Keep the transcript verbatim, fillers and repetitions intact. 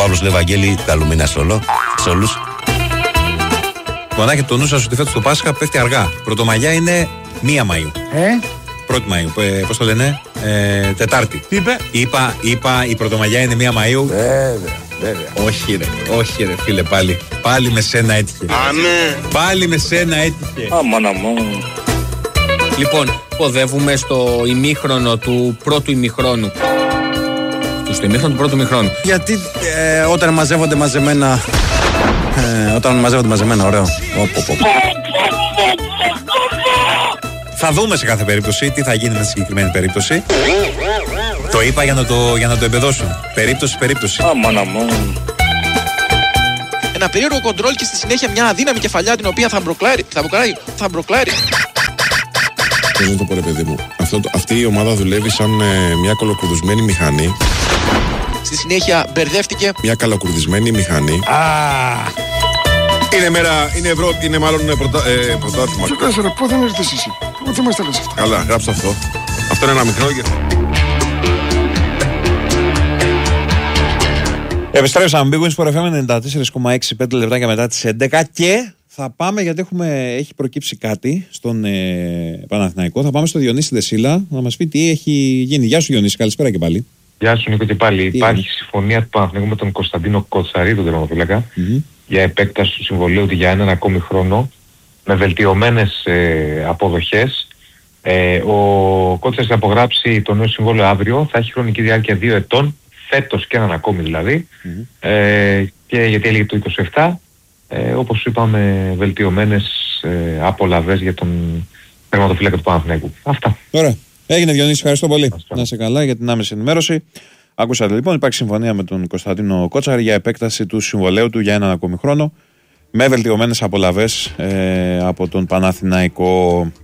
Παύλος Λεβαγγέλη, καλού μήνα σε όλους. Μονάχη το νου σας ότι φέτος το Πάσχα πέφτει αργά. Πρωτομαγιά είναι μία Μαΐου. Ε? πρώτη Μαΐου. Ε, πώς το λένε, ε, Τετάρτη. Τι είπε? Είπα, είπα, η Πρωτομαγιά είναι μία Μαΐου. Βέβαια, βέβαια. Όχι ρε, όχι ρε φίλε, πάλι. Πάλι με σένα έτυχε. Αμέ. Πάλι με σένα έτυχε. Αμάν, αμάν. Λοιπόν, ποδεύουμε στο ημίχρονο του πρώτου ημιχρόνου. Στο ημίχρονο του πρώτου ημιχρόνου. Γιατί ε, όταν μαζεύονται μαζεμένα. Ε, όταν μαζεύονται μαζεμένα, ωραίο. Οπ, οπ, οπ. Θα δούμε σε κάθε περίπτωση τι θα γίνει με τη συγκεκριμένη περίπτωση. Το είπα για να το, για να το εμπεδώσουν. Περίπτωση, περίπτωση. Αμάν, αμάν. Ένα περίεργο κοντρόλ και στη συνέχεια μια αδύναμη κεφαλιά την οποία θα μπροκλάρει. Θα μπροκλάρει. Θα μπροκλάρει. Πώς να το πω ρε παιδί μου. Αυτό, αυτή η ομάδα δουλεύει σαν ε, μια κολοκουρδισμένη μηχανή. Στη συνέχεια μπερδεύτηκε. Μια καλοκουρδισμένη μηχανή. Είναι μέρα, είναι ευρώ, είναι μάλλον πρωτα, ε, πρωτάθλημα. Τι τέσσερα, πού δεν έρθεις εσύ. Πού δεν μας τα λες αυτά. Καλά, γράψτε αυτό. Αυτό είναι ένα μικρό. Επιστρέψαμε, Big Wins for εφ εμ ενενήντα τέσσερα κόμμα έξι, πέντε λεπτάκια μετά τις έντεκα και θα πάμε γιατί έχουμε, έχει προκύψει κάτι στον ε, Παναθηναϊκό. Θα πάμε στο Διονύση Δεσίλα να μας πει τι έχει γίνει. Γεια σου Διονύση, καλησπέρα και πάλι. Γεια σου Νίκο και πάλι. Τι Υπάρχει είναι? συμφωνία του Παναθηναϊκού με τον Κωνσταντίνο Κοτσαρή, τον τερματοφύλακα, Mm-hmm. για επέκταση του συμβολαίου του για έναν ακόμη χρόνο με βελτιωμένες ε, αποδοχές. Ε, ο Κότσαρης θα απογράψει το νέο συμβόλαιο αύριο, θα έχει χρονική διάρκεια δύο ετών, φέτος και έναν ακόμη δηλαδή, Mm-hmm. ε, και γιατί έλεγε το είκοσι επτά, ε, όπως είπαμε, βελτιωμένες ε, απολαβές για τον τερματοφύλακα του Παναθηναϊκού. Αυτά. Ωραία. Έγινε Διονύση, ευχαριστώ πολύ. Ευχαριστώ. Να είσαι καλά για την άμεση ενημέρωση. Άκουσατε λοιπόν, υπάρχει συμφωνία με τον Κωνσταντίνο Κότσαρη για επέκταση του συμβολαίου του για έναν ακόμη χρόνο με βελτιωμένες απολαβές ε, από τον Παναθηναϊκό.